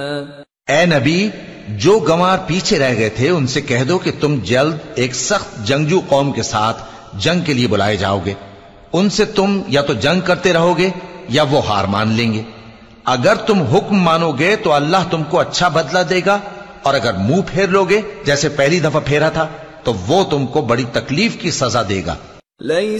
ए नबी, जो गंवार पीछे रह गए थे उनसे कह दो कि तुम जल्द एक सख्त जंगजू कौम के साथ जंग के लिए बुलाए जाओगे। उनसे तुम या तो जंग करते रहोगे या वो हार मान लेंगे। अगर तुम हुक्म मानोगे तो अल्लाह तुमको अच्छा बदला देगा, और अगर मुंह फेर लोगे जैसे पहली दफा फेरा था तो वो तुमको बड़ी तकलीफ की सजा देगा।